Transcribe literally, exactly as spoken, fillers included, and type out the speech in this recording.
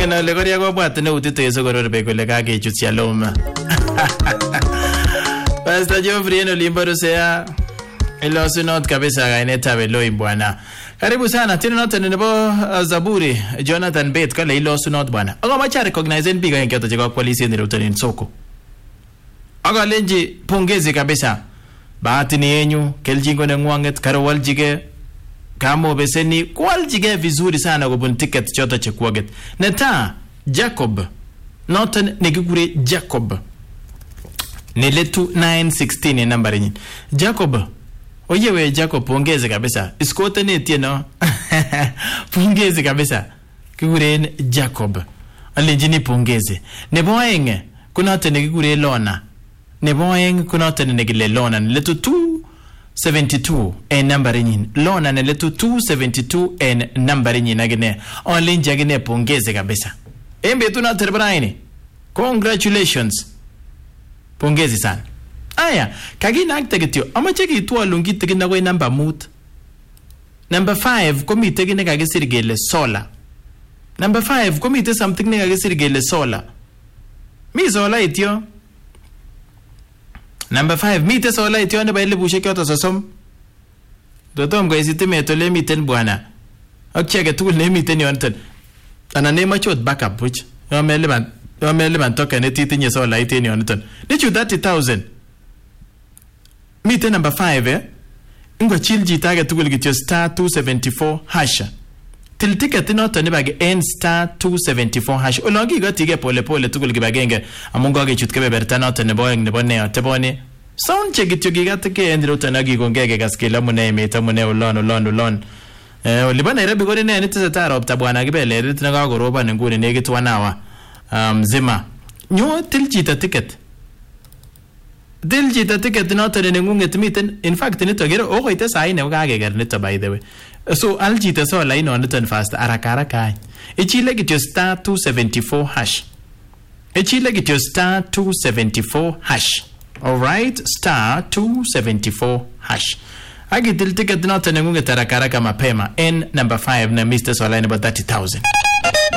Ingene le koria ko bwat ne utite so koror be kole ka ke chut shalom. Pastor Geoffrey eno limbarusea ilo sinot kabisa gaineta beloi bwana. Karibu sana tena note nebo Zaburi Jonathan Bet kale ilo sinot bwana. Aga macha recognize biga yenketo chiko polisi ni rutani soko. Aga lenji pongezi kabisa. Bahati ni yenyu keljingo ne ngwanget karo waljige kamo beseni kwaljige vizuri sana kubun ticket choto chekwaget. Neta Jacob noten negikure Jacob Niletu nine sixteen ya nambari nyini. Jacob. Oye we Jacob pongeze kabisa. Iskote ni tieno. Pongeze kabisa. Kikure Jacob. Alinjini pongeze. Neboenge. Kuna tene kikure Lona. Neboenge kuna tene negile Lona. Niletu two seventy-two ya nambari nyini. Lona niletu two seventy-two ya nambari nyini. Nagine. Alinji agine pongeze kabisa. Embe tuna terebraini. Congratulations. Pongezi sana. Aya, kagina aktegityo. Amache kitwa lungi tegina ko number mut. Number five komi tegina kagisirgele sola. Number five komi te something ne kagisirgele sola. Mi sola ityo. Number five mi te sola ityo ne ba ile bushe kyoto sosom. Dotom ko isitime to le miten bwana. Akchege tukul ne miten yonten. Ana ne machot backup which. Yo mele ban Yo mele man toka ne titinye sola iteni yonten. Nichu thirty thousand. Mite number five eh. Ingo chilji tage tukul gityo star two seventy-four hash. Til ticket inoto ne bag n star two seventy-four hash. Olongi go tige pole pole tukul gibagenge. Amungo ge chutkebe bertanoto ne boyeng ne bonne ateboni. Sound che gityo gigatike endroto na gigongege gaskela mune meta mune ulon ulon ulon. Eh olibana Nairobi gore ne nitse tara opta bwana gibele ritna ga goroba ne ngune ne gitwa nawa. Um, zima. Nyo tiljita ticket. Tiljita ticket not in ngunget mitten. In fact, nito gero oh ite sai ne ugageger nito by the way. So aljita so line on nito fast arakara kai. Ichile git your star two seventy-four hash. Ichile git your star two seventy-four hash. Alright, star two seventy-four hash. Agi til ticket not in ngunget arakara kama pema. N number five na Mister Soline about thirty thousand.